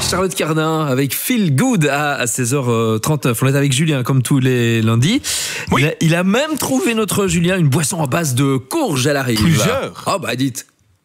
Charlotte Cardin avec Feel Good à 16h39. On est avec Julien comme tous les lundis. Oui. Il a même trouvé notre Julien une boisson à base de courge, elle arrive. Plusieurs. Oh bah dites.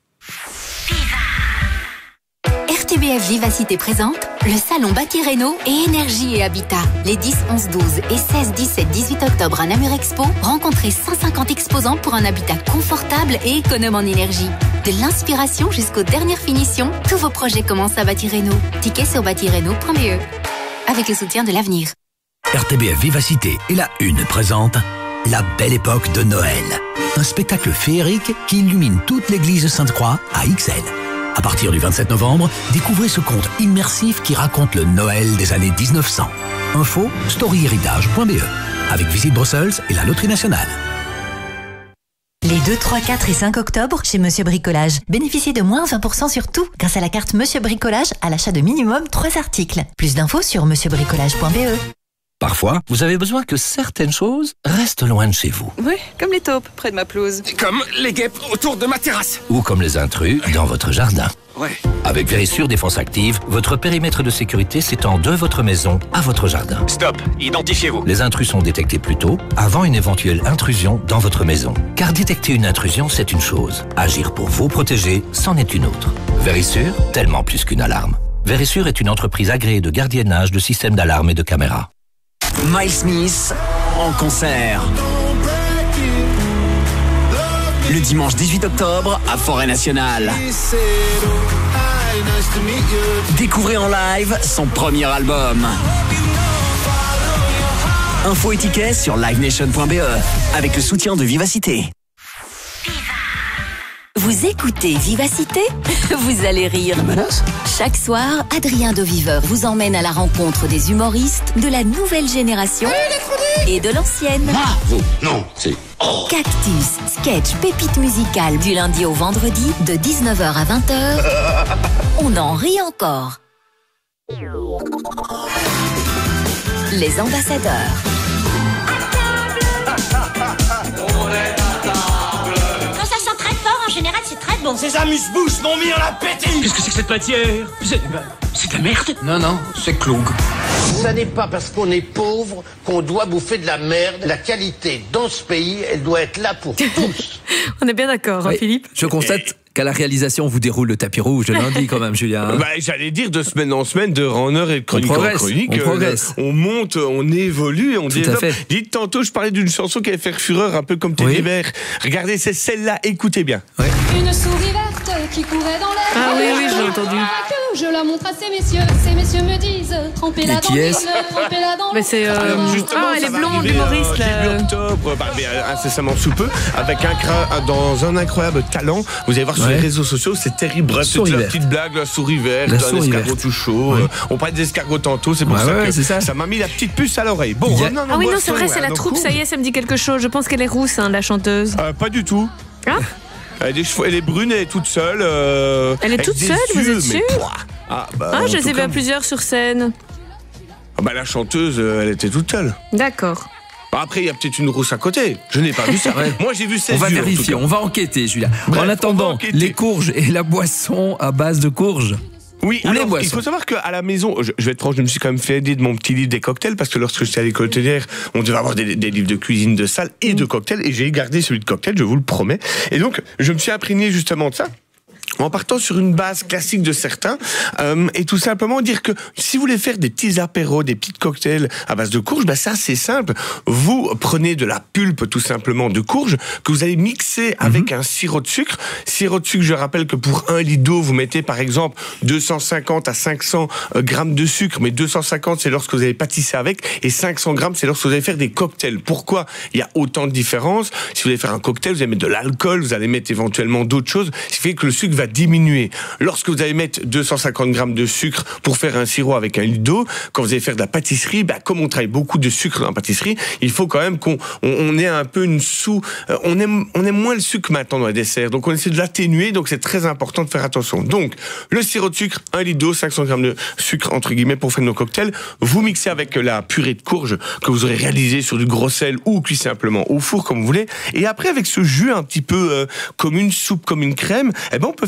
RTBF Vivacité présente le salon Bâti Réno et Énergie et Habitat. Les 10, 11, 12 et 16, 17, 18 octobre à Namur Expo, rencontrez 150 exposants pour un habitat confortable et économe en énergie. De l'inspiration jusqu'aux dernières finitions, tous vos projets commencent à Bâti Réno. Tickets sur bâtireno.be. Avec le soutien de l'avenir. RTBF Vivacité et la Une présente La Belle Époque de Noël. Un spectacle féerique qui illumine toute l'église Sainte-Croix à XL. À partir du 27 novembre, découvrez ce conte immersif qui raconte le Noël des années 1900. Info, storyhéritage.be. Avec Visite Bruxelles et la Loterie Nationale. Les 2, 3, 4 et 5 octobre, chez Monsieur Bricolage. Bénéficiez de moins 20% sur tout grâce à la carte Monsieur Bricolage à l'achat de minimum 3 articles. Plus d'infos sur monsieurbricolage.be. Parfois, vous avez besoin que certaines choses restent loin de chez vous. Oui, comme les taupes près de ma pelouse. Comme les guêpes autour de ma terrasse. Ou comme les intrus dans votre jardin. Ouais. Avec Vérissure Défense Active, votre périmètre de sécurité s'étend de votre maison à votre jardin. Stop, identifiez-vous. Les intrus sont détectés plus tôt, avant une éventuelle intrusion dans votre maison. Car détecter une intrusion, c'est une chose. Agir pour vous protéger, c'en est une autre. Vérissure, tellement plus qu'une alarme. Vérissure est une entreprise agréée de gardiennage de systèmes d'alarme et de caméras. Miles Smith en concert. Le dimanche 18 octobre à Forêt Nationale. Découvrez en live son premier album. Infos et tickets sur livenation.be avec le soutien de Vivacité. Vous écoutez Vivacité? Vous allez rire. Chaque soir, Adrien Doviveur vous emmène à la rencontre des humoristes de la nouvelle génération et de l'ancienne. Non, c'est... Cactus, sketch, pépite musicale du lundi au vendredi de 19h à 20h. On en rit encore. Les ambassadeurs. Quand ça sent très fort, en général, c'est très bon. Ces amuse-bouches m'ont mis en appétit. Qu'est-ce que c'est que cette matière? C'est de la merde. Non, c'est Cloug. Ça n'est pas parce qu'on est pauvre qu'on doit bouffer de la merde. La qualité dans ce pays, elle doit être là pour tous. On est bien d'accord, Oui, Philippe. Je constate qu'à la réalisation, vous déroule le tapis rouge le lundi quand même, Julien. Hein. Bah, j'allais dire de semaine en semaine, d'heure en heure et de chronique en chronique. On progresse. On monte, on évolue, on développe. Tout à fait. Dites tantôt, je parlais d'une chanson qui allait faire fureur, un peu comme Teddy Bear. Regardez, c'est celle-là, écoutez bien. Ouais. Une souris verte qui courait dans l'air. Ah oui, je l'ai entendu. Je la montre à ces messieurs me disent trempez-la dans l'huile, trempez-la dans l'eau. Mais c'est Justement, elle ça est va blonde, arriver, humoriste début là. octobre, mais incessamment sous peu, avec dans un incroyable talent. Vous allez voir sur les réseaux sociaux, c'est terrible. Bref, c'est la petite blague, la souris verte, un escargot tout chaud. On parlait des escargots tantôt, c'est pour ça que ça m'a mis la petite puce à l'oreille. Bon, Ah oui, non, c'est vrai, c'est la troupe, ça y est, ça me dit quelque chose. Je pense qu'elle est rousse, hein, la chanteuse. Pas du tout. Ah, Elle est brune, elle est toute seule. elle est toute seule, vous êtes sûr? Je les ai vus à plusieurs sur scène. La chanteuse, elle était toute seule. D'accord. Après, il y a peut-être une rousse à côté. Je n'ai pas vu ça. Moi, j'ai vu 16 On va yeux, vérifier, on va enquêter, Julien. Bref, en attendant, les courges et la boisson à base de courges. Oui, alors, il faut savoir qu'à la maison, je vais être franc, je me suis quand même fait aider de mon petit livre des cocktails, parce que lorsque j'étais à l'école hôtelière, on devait avoir des livres de cuisine, de salle et de cocktails, et j'ai gardé celui de cocktail, je vous le promets. Et donc, je me suis imprégné justement de ça, en partant sur une base classique de certains, et tout simplement dire que si vous voulez faire des petits apéros, des petits cocktails à base de courge, ça c'est simple. Vous prenez de la pulpe tout simplement de courge que vous allez mixer avec un sirop de sucre. Sirop de sucre, je rappelle que pour 1 litre d'eau, vous mettez par exemple 250 à 500 grammes de sucre, mais 250 c'est lorsque vous allez pâtisser avec, et 500 grammes c'est lorsque vous allez faire des cocktails. Pourquoi il y a autant de différences? Si vous allez faire un cocktail, vous allez mettre de l'alcool, vous allez mettre éventuellement d'autres choses, ce qui fait que le sucre va diminuer. Lorsque vous allez mettre 250 grammes de sucre pour faire un sirop avec 1 litre d'eau, quand vous allez faire de la pâtisserie, comme on travaille beaucoup de sucre dans la pâtisserie, il faut quand même qu'on ait un peu une on aime moins le sucre maintenant dans les desserts, donc on essaie de l'atténuer, donc c'est très important de faire attention. Donc, le sirop de sucre, 1 litre d'eau, 500 grammes de sucre, entre guillemets, pour faire nos cocktails, vous mixez avec la purée de courge que vous aurez réalisée sur du gros sel ou cuit simplement au four, comme vous voulez, et après, avec ce jus un petit peu comme une soupe, comme une crème, on peut faire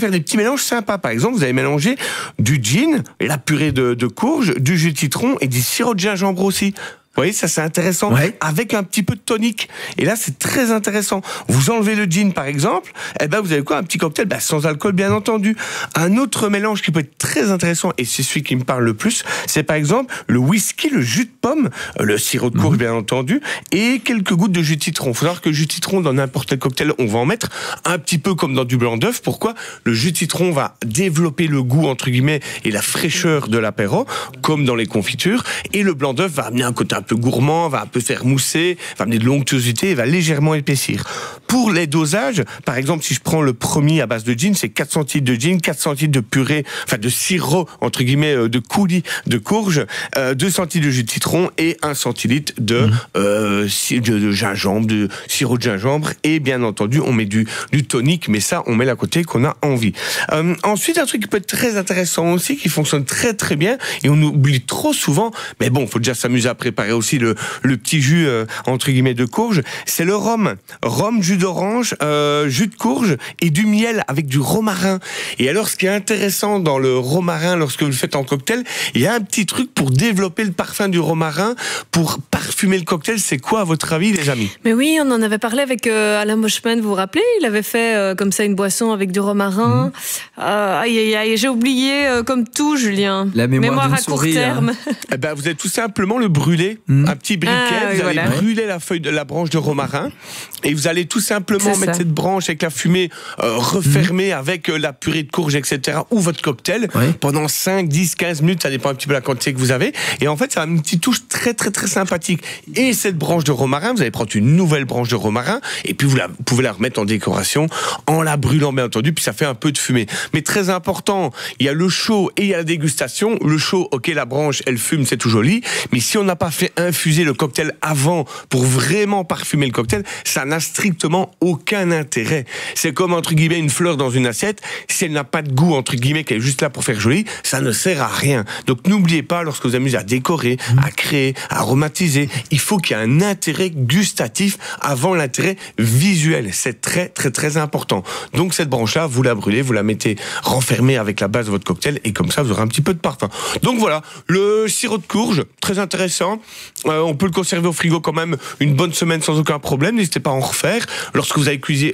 faire des petits mélanges sympas. Par exemple, vous allez mélanger du gin et la purée de courge, du jus de citron et du sirop de gingembre aussi. Vous voyez, ça c'est intéressant, avec un petit peu de tonique. Et là, c'est très intéressant. Vous enlevez le gin, par exemple, et ben vous avez quoi? Un petit cocktail, sans alcool, bien entendu. Un autre mélange qui peut être très intéressant, et c'est celui qui me parle le plus, c'est par exemple le whisky, le jus de pomme, le sirop de courge, bien entendu, et quelques gouttes de jus de citron. Il faut savoir que le jus de citron, dans n'importe quel cocktail, on va en mettre un petit peu comme dans du blanc d'œuf. Pourquoi? Le jus de citron va développer le goût, entre guillemets, et la fraîcheur de l'apéro, comme dans les confitures, et le blanc d'œuf va amener un côté un peu gourmand, va un peu faire mousser, va amener de l'onctuosité et va légèrement épaissir. Pour les dosages, par exemple, si je prends le premier à base de gin, c'est 4 centilitres de gin, 4 centilitres de purée, enfin de sirop, entre guillemets, de coulis de courge, 2 centilitres de jus de citron et 1 centilitre de gingembre, de sirop de gingembre, et bien entendu, on met du tonique, mais ça, on met la côté qu'on a envie. Ensuite, un truc qui peut être très intéressant aussi, qui fonctionne très très bien, et on oublie trop souvent, mais bon, faut déjà s'amuser à préparer aussi le petit jus, entre guillemets, de courge, c'est le rhum. Rhum, jus d'orange, jus de courge et du miel avec du romarin. Et alors, ce qui est intéressant dans le romarin, lorsque vous le faites en cocktail, il y a un petit truc pour développer le parfum du romarin, pour parfumer le cocktail. C'est quoi, à votre avis, les amis? Mais oui, on en avait parlé avec Alain Moshman, vous vous rappelez? Il avait fait comme ça une boisson avec du romarin. J'ai oublié, comme tout, Julien. La mémoire à court terme. Eh ben, vous allez tout simplement le brûler. Un petit briquet, vous allez brûler la branche de romarin, et vous allez tout simplement mettre cette branche avec la fumée refermée avec la purée de courge, etc., ou votre cocktail pendant 5, 10, 15 minutes, ça dépend un petit peu de la quantité que vous avez, et en fait ça a une petite touche très très très sympathique. Et cette branche de romarin, vous allez prendre une nouvelle branche de romarin, et puis vous pouvez la remettre en décoration en la brûlant, bien entendu, puis ça fait un peu de fumée. Mais très important, il y a le chaud et il y a la dégustation. Le chaud, ok, la branche elle fume, c'est tout joli, mais si on n'a pas fait infuser le cocktail avant pour vraiment parfumer le cocktail, ça n'a strictement aucun intérêt. C'est comme, entre guillemets, une fleur dans une assiette. Si elle n'a pas de goût, entre guillemets, qu'elle est juste là pour faire joli, ça ne sert à rien. Donc n'oubliez pas, lorsque vous amusez à décorer, à créer, à aromatiser, il faut qu'il y ait un intérêt gustatif avant l'intérêt visuel. C'est très très très important. Donc cette branche-là, vous la brûlez, vous la mettez renfermée avec la base de votre cocktail, et comme ça vous aurez un petit peu de parfum. Donc voilà, le sirop de courge, très intéressant. On peut le conserver au frigo quand même une bonne semaine sans aucun problème. N'hésitez pas à en refaire. Lorsque vous allez cuire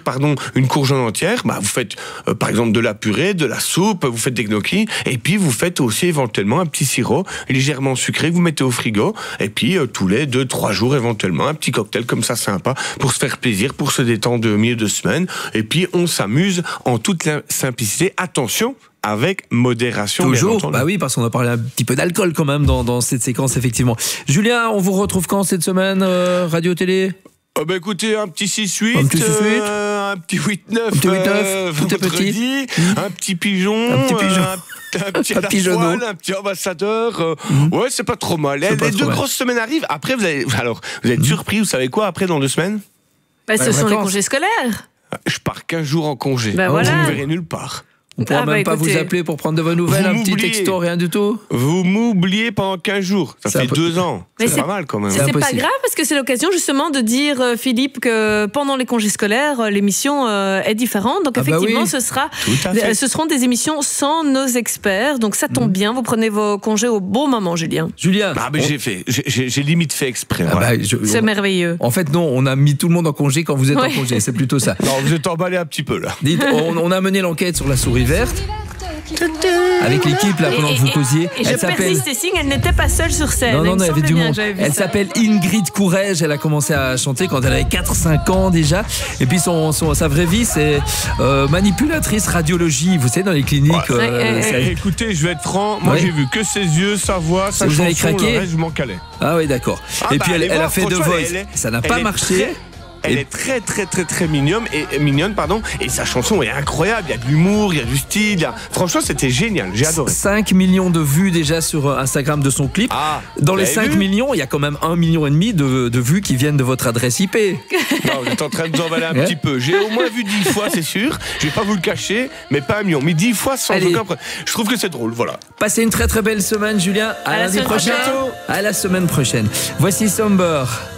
une courge en entière, vous faites par exemple de la purée, de la soupe, vous faites des gnocchis, et puis vous faites aussi éventuellement un petit sirop légèrement sucré que vous mettez au frigo, et puis tous les 2-3 jours éventuellement un petit cocktail comme ça sympa pour se faire plaisir, pour se détendre au milieu de semaine, et puis on s'amuse en toute la simplicité. Attention, avec modération. Toujours, bah oui, parce qu'on a parlé un petit peu d'alcool quand même dans cette séquence, effectivement. Julien, on vous retrouve quand cette semaine, radio-télé? Écoutez, un petit 6-8, un petit 6-8, un petit 8-9, vendredi, un petit pigeon, un petit pigeonneau, un petit ambassadeur. Ouais, c'est pas trop mal. Les 2 grosses semaines arrivent. Après, vous êtes surpris, vous savez quoi, après, dans 2 semaines? Ce sont les congés scolaires. Je pars 15 jours en congé. Voilà. Vous ne me verrez nulle part. On ne pourra même pas vous appeler pour prendre de vos nouvelles, un petit texto, rien du tout? Vous m'oubliez pendant 15 jours. Ça fait 2 ans. C'est pas mal quand même. C'est pas grave, parce que c'est l'occasion justement de dire, Philippe, que pendant les congés scolaires, l'émission est différente. Donc effectivement, ce seront des émissions sans nos experts. Donc ça tombe bien, vous prenez vos congés au bon moment, Julien. J'ai limite fait exprès. C'est merveilleux. En fait, non, on a mis tout le monde en congé quand vous êtes en congé. C'est plutôt ça. Non, vous êtes emballé un petit peu là. Dites, on a mené l'enquête sur la souris verte avec l'équipe là pendant que vous causiez. Elle n'était pas seule sur scène. Non, il y avait du monde. Elle s'appelle Ingrid Courrèges. Elle a commencé à chanter quand elle avait 4-5 ans déjà. Et puis sa vraie vie, c'est manipulatrice radiologie. Vous savez, dans les cliniques. Écoutez, je vais être franc. Moi, j'ai vu que ses yeux, sa voix, sa chanson. Le reste, je m'en calais. Ah oui, d'accord. Et puis elle a fait The Voice. Ça n'a pas marché. Elle est très très très très mignonne, et sa chanson est incroyable. Il y a de l'humour, il y a du style. Franchement, c'était génial, j'ai adoré. 5 millions de vues déjà sur Instagram de son clip. Dans les 5 millions, il y a quand même 1,5 million de vues qui viennent de votre adresse IP. Non, vous êtes en train de nous emballer un petit peu. J'ai au moins vu 10 fois, c'est sûr. Je vais pas vous le cacher, mais pas 1 million. Mais 10 fois sans aucun problème. Je trouve que c'est drôle, voilà. Passez une très très belle semaine, Julien. À lundi prochain. À la semaine prochaine. Voici Somber.